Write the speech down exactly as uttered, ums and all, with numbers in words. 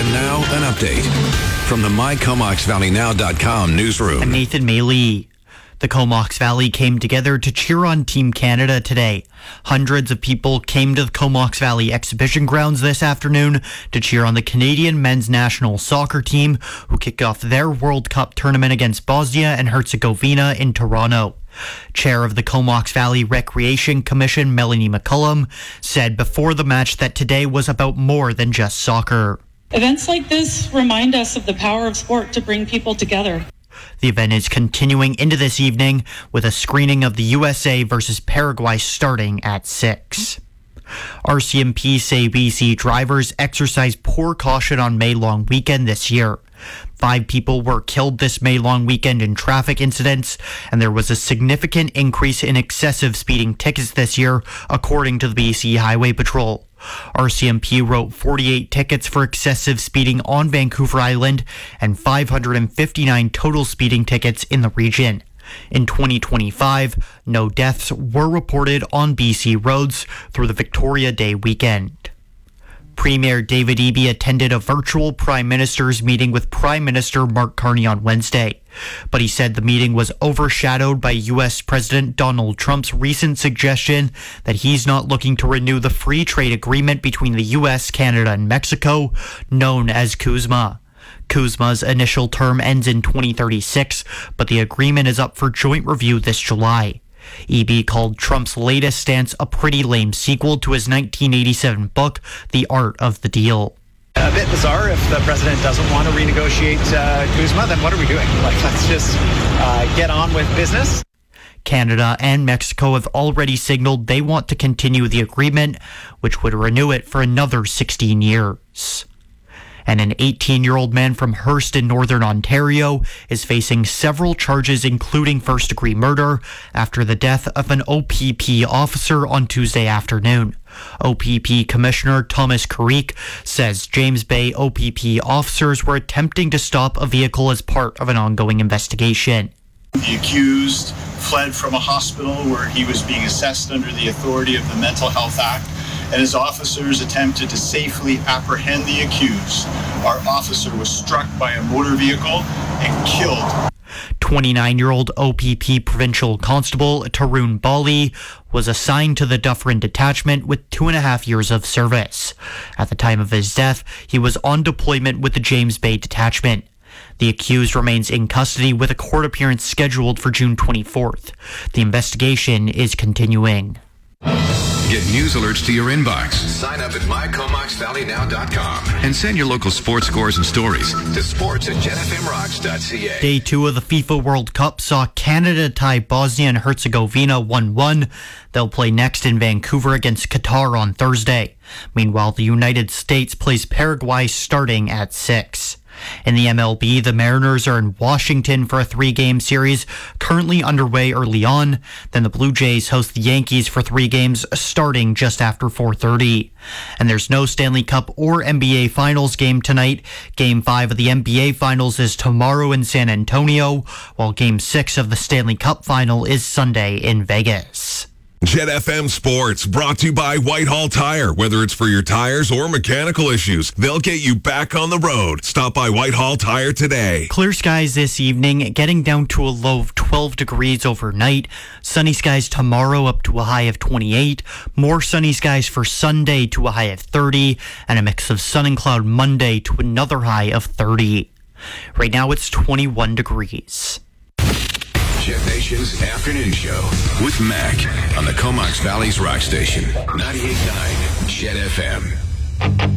And now, an update from the my comox valley now dot com newsroom. I'm Nathan Maley. The Comox Valley came together to cheer on Team Canada today. Hundreds of people came to the Comox Valley exhibition grounds this afternoon to cheer on the Canadian men's national soccer team, who kicked off their World Cup tournament against Bosnia and Herzegovina in Toronto. Chair of the Comox Valley Recreation Commission, Melanie McCullum, said before the match that today was about more than just soccer. Events like this remind us of the power of sport to bring people together. The event is continuing into this evening with a screening of the U S A versus Paraguay starting at six. R C M P say B C drivers exercise poor caution on May long weekend this year. Five people were killed this May long weekend in traffic incidents, and there was a significant increase in excessive speeding tickets this year, according to the B C Highway Patrol. R C M P wrote forty-eight tickets for excessive speeding on Vancouver Island and five hundred fifty-nine total speeding tickets in the region. In twenty twenty-five, no deaths were reported on B C roads through the Victoria Day weekend. Premier David Eby attended a virtual Prime Minister's meeting with Prime Minister Mark Carney on Wednesday, but he said the meeting was overshadowed by U S President Donald Trump's recent suggestion that he's not looking to renew the free trade agreement between the U S, Canada, and Mexico, known as CUSMA. CUSMA's initial term ends in twenty thirty-six, but the agreement is up for joint review this July. Eby called Trump's latest stance a pretty lame sequel to his nineteen eighty-seven book, The Art of the Deal. A bit bizarre. If the president doesn't want to renegotiate uh, CUSMA, then what are we doing? Like, let's just uh, get on with business. Canada and Mexico have already signaled they want to continue the agreement, which would renew it for another sixteen years. And an eighteen-year-old man from Hearst in Northern Ontario is facing several charges, including first-degree murder, after the death of an O P P officer on Tuesday afternoon. O P P Commissioner Thomas Carrick says James Bay O P P officers were attempting to stop a vehicle as part of an ongoing investigation. The accused fled from a hospital where he was being assessed under the authority of the Mental Health Act, and his officers attempted to safely apprehend the accused. Our officer was struck by a motor vehicle and killed. twenty-nine-year-old O P P Provincial Constable Tarun Bali was assigned to the Dufferin Detachment with two and a half years of service. At the time of his death, he was on deployment with the James Bay Detachment. The accused remains in custody with a court appearance scheduled for June twenty-fourth. The investigation is continuing. Get news alerts to your inbox. Sign up at my comox valley now dot com and send your local sports scores and stories to sports at jet f m rocks dot c a. Day two of the FIFA World Cup saw Canada tie Bosnia and Herzegovina one one. They'll play next in Vancouver against Qatar on Thursday. Meanwhile, the United States plays Paraguay starting at six. In the M L B, the Mariners are in Washington for a three-game series currently underway early on. Then the Blue Jays host the Yankees for three games starting just after four thirty. And there's no Stanley Cup or N B A Finals game tonight. Game five of the N B A Finals is tomorrow in San Antonio, while Game six of the Stanley Cup Final is Sunday in Vegas. Jet F M Sports, brought to you by Whitehall Tire. Whether it's for your tires or mechanical issues, they'll get you back on the road. Stop by Whitehall Tire today. Clear skies this evening, getting down to a low of twelve degrees overnight. Sunny skies tomorrow up to a high of twenty-eight. More sunny skies for Sunday to a high of thirty. And a mix of sun and cloud Monday to another high of thirty. Right now it's twenty-one degrees. Jet Nation's Afternoon Show with Mac on the Comox Valley's Rock Station, ninety-eight point nine Jet F M.